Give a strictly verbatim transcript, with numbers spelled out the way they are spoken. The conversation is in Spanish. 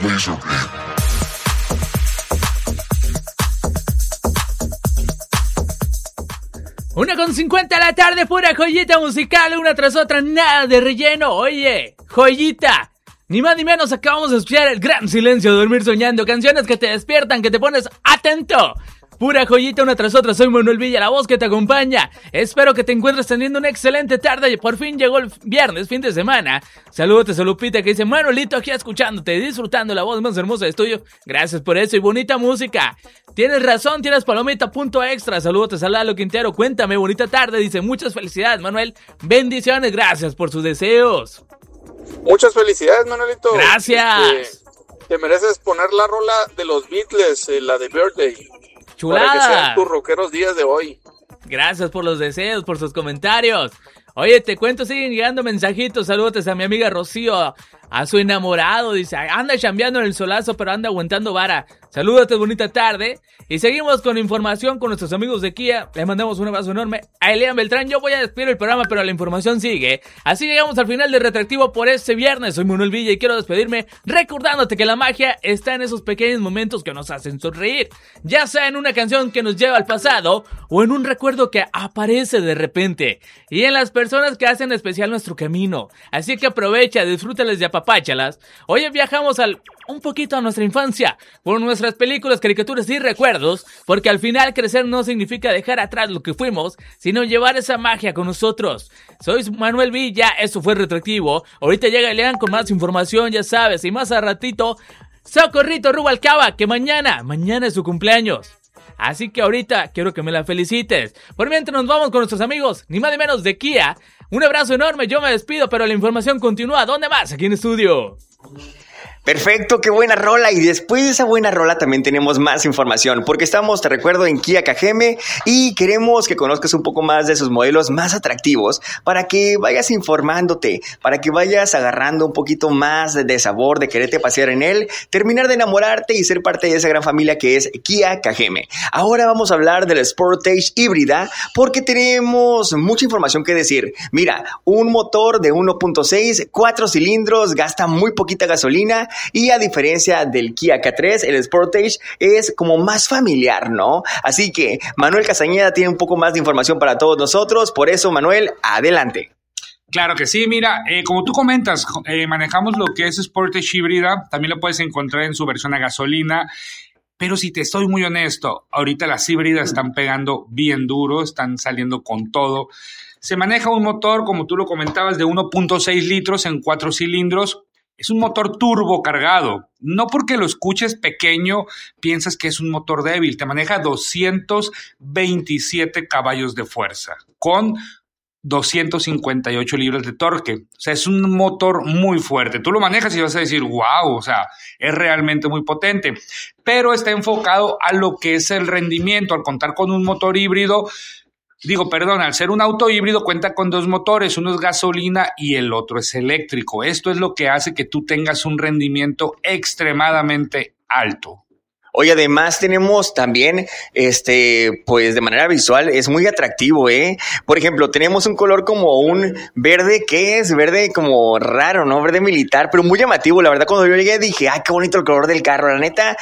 Una con cincuenta de la tarde, pura joyita musical, una tras otra, nada de relleno. Oye, joyita, ni más ni menos acabamos de escuchar El Gran Silencio de Dormir Soñando, canciones que te despiertan, que te pones atento. Pura joyita una tras otra, soy Manuel Villa, la voz que te acompaña. Espero que te encuentres teniendo una excelente tarde y por fin llegó el viernes, fin de semana. Saludos a Lupita que dice, Manuelito aquí escuchándote, disfrutando la voz más hermosa de estudio. Gracias por eso y bonita música. Tienes razón, tienes palomita punto extra. Saludos a Lalo Quintero, cuéntame, bonita tarde. Dice, muchas felicidades Manuel, bendiciones, gracias por sus deseos. Muchas felicidades Manuelito. Gracias. Este, te mereces poner la rola de los Beatles, eh, la de Birthday. Chulada. Para que sean tus rockeros días de hoy. Gracias por los deseos, por sus comentarios. Oye, te cuento, siguen llegando mensajitos. Saludos a mi amiga Rocío, a su enamorado. Dice, anda chambeando en el solazo, pero anda aguantando vara. Saludos, bonita tarde. Y seguimos con información con nuestros amigos de Kia. Les mandamos un abrazo enorme a Elian Beltrán. Yo voy a despedir el programa, pero la información sigue. Así llegamos al final del Retroactivo por este viernes. Soy Manuel Villa y quiero despedirme recordándote que la magia está en esos pequeños momentos que nos hacen sonreír. Ya sea en una canción que nos lleva al pasado o en un recuerdo que aparece de repente. Y en las personas que hacen especial nuestro camino. Así que aprovecha, disfrútalas y apapáchalas. Hoy viajamos al un poquito a nuestra infancia por nuestras películas, caricaturas y recuerdos, porque al final crecer no significa dejar atrás lo que fuimos, sino llevar esa magia con nosotros. Soy Manuel Villa, eso fue Retroactivo. Ahorita llega Elian con más información, ya sabes, y más a ratito, Socorrito Rubalcaba, que mañana, mañana es su cumpleaños. Así que ahorita quiero que me la felicites. Por mientras nos vamos con nuestros amigos, ni más ni menos de Kia. Un abrazo enorme, yo me despido, pero la información continúa. ¿Dónde más? Aquí en estudio. Perfecto, qué buena rola. Y después de esa buena rola también tenemos más información, porque estamos, te recuerdo, en Kia Kageme y queremos que conozcas un poco más de sus modelos más atractivos para que vayas informándote, para que vayas agarrando un poquito más de sabor, de quererte pasear en él, terminar de enamorarte y ser parte de esa gran familia que es Kia Kageme. Ahora vamos a hablar de la Sportage híbrida porque tenemos mucha información que decir. Mira, un motor de uno punto seis, cuatro cilindros, gasta muy poquita gasolina. Y a diferencia del Kia K tres, el Sportage es como más familiar, ¿no? Así que Manuel Castañeda tiene un poco más de información para todos nosotros. Por eso, Manuel, adelante. Claro que sí, mira, eh, como tú comentas, eh, manejamos lo que es Sportage híbrida. También lo puedes encontrar en su versión a gasolina. Pero si te estoy muy honesto, ahorita las híbridas están pegando bien duro, están saliendo con todo. Se maneja un motor, como tú lo comentabas, de uno punto seis litros en cuatro cilindros. Es un motor turbo cargado. No porque lo escuches pequeño piensas que es un motor débil. Te maneja doscientos veintisiete caballos de fuerza con doscientos cincuenta y ocho libras de torque. O sea, es un motor muy fuerte. Tú lo manejas y vas a decir, wow, o sea, es realmente muy potente. Pero está enfocado a lo que es el rendimiento. Al contar con un motor híbrido, Digo, perdón, al ser un auto híbrido cuenta con dos motores, uno es gasolina y el otro es eléctrico. Esto es lo que hace que tú tengas un rendimiento extremadamente alto. Oye, además tenemos también, este, pues de manera visual es muy atractivo, ¿eh? Por ejemplo, tenemos un color como un verde, ¿qué es? Verde como raro, ¿no? Verde militar, pero muy llamativo. La verdad, cuando yo llegué dije, ah, qué bonito el color del carro. La neta,